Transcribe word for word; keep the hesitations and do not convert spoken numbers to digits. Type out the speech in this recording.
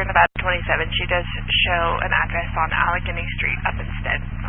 Nevada twenty-seven, she does show an address on Allegheny Street, Upinstead.